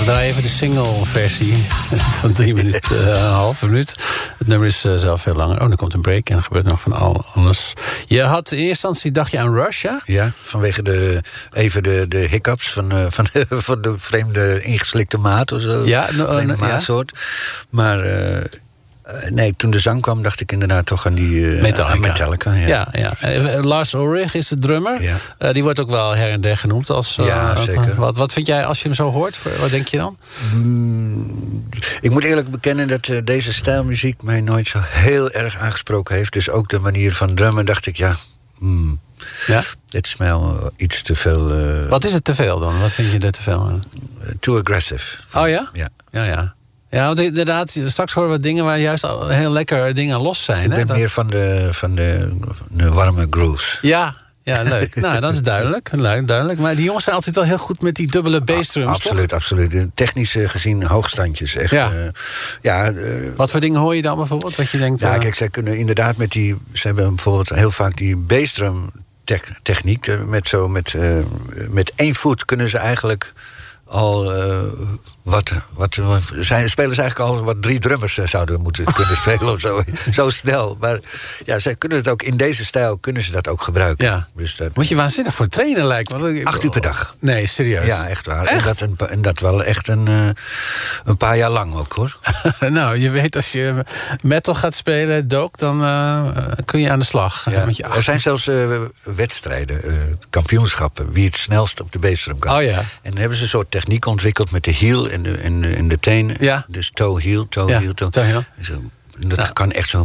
draaien even de single-versie van 3 minuten, een halve minuut. Het nummer is zelf veel langer. Oh, dan komt een break en er gebeurt nog van alles. Je had in eerste instantie, dacht je aan Rush, ja? Ja, vanwege de hiccups van de vreemde ingeslikte maat of zo. Ja, vreemde maatsoort. Maar nee, toen de zang kwam, dacht ik inderdaad toch aan die Metallica. Ja. Lars Ulrich is de drummer. Ja. Die wordt ook wel her en der genoemd als. Zeker. Wat vind jij als je hem zo hoort? Wat denk je dan? Ik moet eerlijk bekennen dat deze stijl muziek mij nooit zo heel erg aangesproken heeft. Dus ook de manier van drummen dacht ik, ja, dit is mij al iets te veel. Wat is het te veel dan? Wat vind je er te veel aan? Too aggressive. Oh ja? Ja. Ja, want inderdaad, straks horen we dingen waar juist al heel lekker dingen los zijn. Ik ben meer van de warme grooves. Ja, leuk. Nou, dat is duidelijk. Maar die jongens zijn altijd wel heel goed met die dubbele bassdrums, toch? Absoluut. Technisch gezien hoogstandjes. Echt. Wat voor dingen hoor je dan bijvoorbeeld? Wat je denkt, kijk, zij kunnen inderdaad ze hebben bijvoorbeeld heel vaak die bassdrum techniek. Met 1 voet kunnen ze eigenlijk al spelen ze eigenlijk al wat 3 drummers zouden moeten kunnen spelen of zo. Zo snel. Maar ja, zij kunnen het ook in deze stijl kunnen ze dat ook gebruiken. Ja. Dus moet je waanzinnig voor trainen lijken. 8 uur per dag. Nee, serieus? Ja, echt waar. Echt? En dat wel echt een paar jaar lang ook, hoor. Nou, je weet, als je metal gaat spelen, dook, dan kun je aan de slag. Ja. Er zijn zelfs wedstrijden, kampioenschappen, wie het snelst op de bassdrum kan. Oh ja. En dan hebben ze een soort techniek ontwikkeld met de heel en de tenen. Ja. Dus toe, heel. Dat kan echt zo.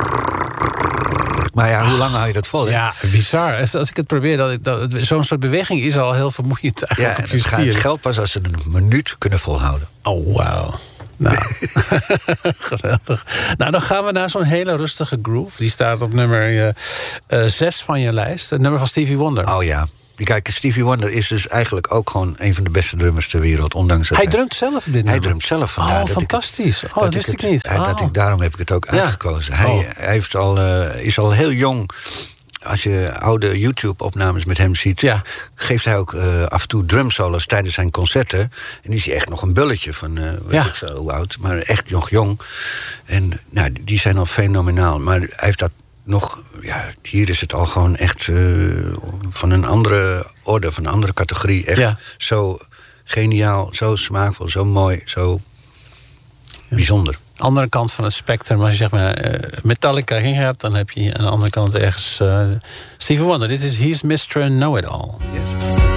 Maar ja, hoe lang hou je dat vol? Hè? Ja, bizar. Als ik het probeer, zo'n soort beweging is al heel vermoeiend eigenlijk. Ja, het geldt pas als ze een minuut kunnen volhouden. Oh, wauw. Nou, geweldig. Nou, dan gaan we naar zo'n hele rustige groove. Die staat op nummer 6 van je lijst. Het nummer van Stevie Wonder. Oh ja. Kijk, Stevie Wonder is dus eigenlijk ook gewoon een van de beste drummers ter wereld. Ondanks hij drumt zelf dit nummer? Hij drumt zelf. Fantastisch. Dat wist ik niet. Daarom heb ik het ook uitgekozen. Hij is al heel jong. Als je oude YouTube-opnames met hem ziet, geeft hij ook af en toe drumsolos tijdens zijn concerten. En die is hij echt nog een bulletje van, weet ik zo hoe oud, maar echt nog jong. En nou, die zijn al fenomenaal. Maar hij heeft dat nog, hier is het al gewoon echt van een andere orde, van een andere categorie. Echt zo geniaal, zo smaakvol, zo mooi, zo bijzonder. Andere kant van het spectrum, als je zeg maar Metallica heen hebt, dan heb je aan de andere kant ergens Stevie Wonder. Dit is He's Mr. Know-It-All. Yes.